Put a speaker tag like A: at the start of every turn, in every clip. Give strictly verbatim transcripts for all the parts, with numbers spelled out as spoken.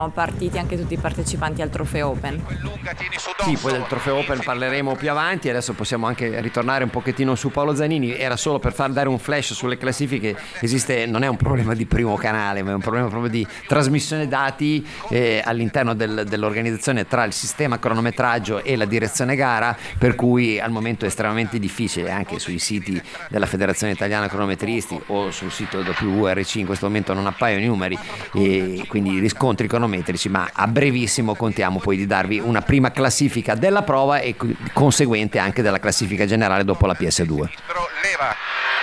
A: partiti anche tutti i partecipanti al Trofeo Open.
B: Sì, poi del Trofeo Open parleremo più avanti. Adesso possiamo anche ritornare un pochettino su Paolo Zanini. Era solo per far dare un flash sulle classifiche. Esiste, non è un problema di primo canale, ma è un problema proprio di trasmissione dati eh, all'interno del, dell'organizzazione tra il sistema cronometraggio e la direzione gara, per cui al momento è estremamente difficile anche sui siti della Federazione Italiana Cronometristi o sul sito W R C. In questo momento non appaiono i numeri e quindi riscontri cronometrici, ma a brevissimo contiamo poi di darvi una prima classifica della prova e conseguente anche della classifica generale dopo la P S due.
C: Leva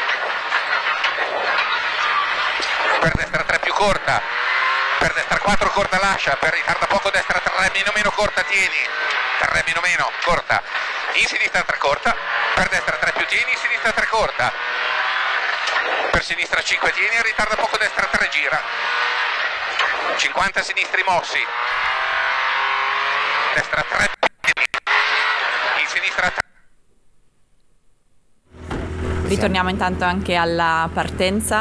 C: per destra tre più corta, per destra quattro corta lascia, per ritarda poco destra tre meno meno corta tieni, tre meno meno corta, in sinistra tre corta, per destra tre più tieni, in sinistra tre corta, per sinistra cinque tieni, ritarda poco destra tre gira, cinquanta sinistri mossi, destra tre, in sinistra tre.
A: Ritorniamo intanto anche alla partenza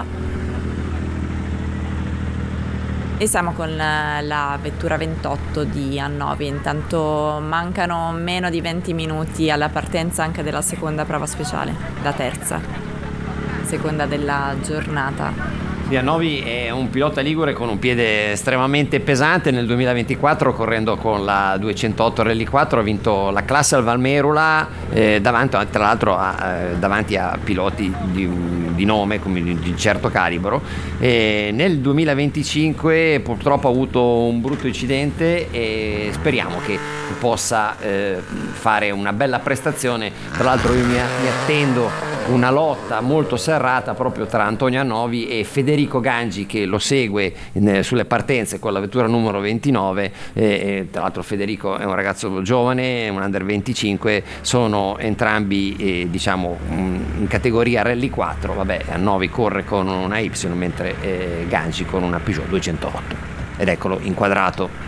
A: e siamo con la vettura ventotto di Annovi. Intanto mancano meno di venti minuti alla partenza anche della seconda prova speciale, la terza, seconda della giornata.
B: Annovi è un pilota ligure con un piede estremamente pesante. Nel duemilaventiquattro, correndo con la duecentotto Rally quattro, ha vinto la classe al Valmerula eh, davanti, tra l'altro a, eh, davanti a piloti di, di nome come di, di certo calibro. E nel duemilaventicinque purtroppo ha avuto un brutto incidente e speriamo che possa eh, fare una bella prestazione. Tra l'altro io mi, mi attendo una lotta molto serrata proprio tra Antonio Annovi e Federico Gangi, che lo segue in, sulle partenze con la vettura numero ventinove. E, tra l'altro Federico è un ragazzo giovane, un under venticinque, sono entrambi eh, diciamo in categoria Rally quattro. Vabbè, Annovi corre con una Y mentre eh, Gangi con una Peugeot duecentotto, ed eccolo inquadrato.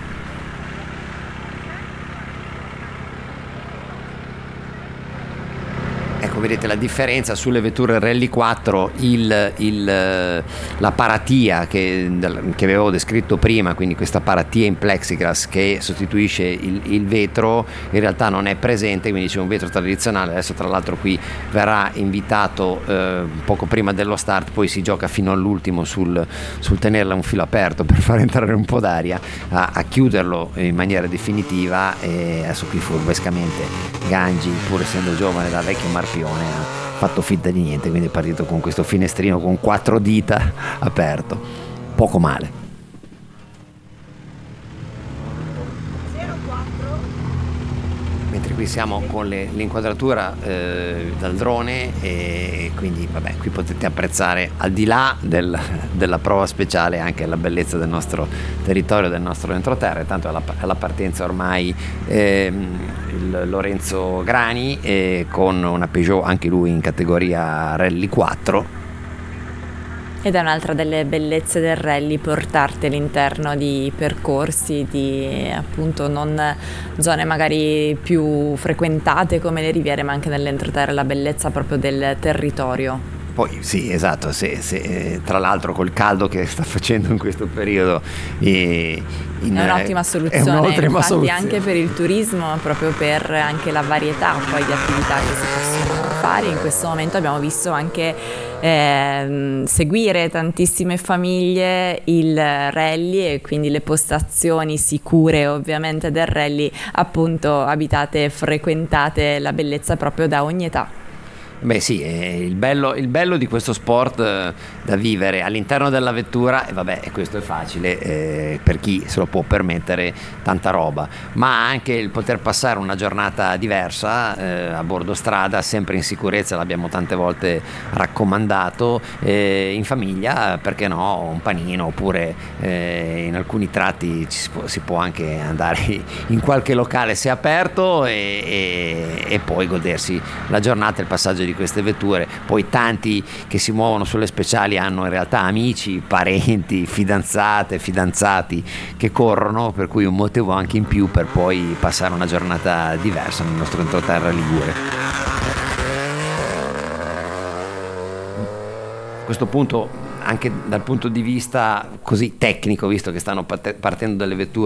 B: Ecco, vedete la differenza sulle vetture Rally quattro, il, il, la paratia che, che avevo descritto prima, quindi questa paratia in plexiglass che sostituisce il, il vetro, in realtà non è presente, quindi c'è un vetro tradizionale. Adesso tra l'altro qui verrà invitato eh, poco prima dello start, poi si gioca fino all'ultimo sul, sul tenerla un filo aperto per far entrare un po' d'aria, a, a chiuderlo in maniera definitiva. E adesso qui furbescamente Gangi, pur essendo giovane da vecchio marpione, ha fatto finta di niente, quindi è partito con questo finestrino con quattro dita aperto, poco male. Mentre qui siamo con le, l'inquadratura eh, dal drone, e quindi vabbè, qui potete apprezzare al di là del, della prova speciale anche la bellezza del nostro territorio, del nostro entroterra. Tanto alla, alla partenza ormai eh, il Lorenzo Grani eh, con una Peugeot anche lui in categoria Rally quattro.
A: Ed è un'altra delle bellezze del rally portarti all'interno di percorsi, di appunto non zone magari più frequentate come le riviere, ma anche nell'entroterra, la bellezza proprio del territorio.
B: Poi sì, esatto, se, se, tra l'altro col caldo che sta facendo in questo periodo eh, in,
A: è un'ottima soluzione,
B: è un'ottima
A: infatti
B: soluzione.
A: Anche per il turismo, proprio per anche la varietà poi di attività che si possono fare. In questo momento abbiamo visto anche eh, seguire tantissime famiglie il rally e quindi le postazioni sicure ovviamente del rally, appunto abitate e frequentate, la bellezza proprio da ogni età.
B: Beh sì, è il bello, il bello di questo sport eh, da vivere all'interno della vettura, e vabbè, e questo è facile eh, per chi se lo può permettere, tanta roba, ma anche il poter passare una giornata diversa eh, a bordo strada, sempre in sicurezza, l'abbiamo tante volte raccomandato, eh, in famiglia, perché no, un panino, oppure eh, in alcuni tratti ci si, può, si può anche andare in qualche locale se aperto e, e, e poi godersi la giornata, il passaggio di queste vetture. Poi tanti che si muovono sulle speciali hanno in realtà amici, parenti, fidanzate, fidanzati che corrono, per cui un motivo anche in più per poi passare una giornata diversa nel nostro entroterra ligure. A questo punto, anche dal punto di vista così tecnico, visto che stanno partendo delle vetture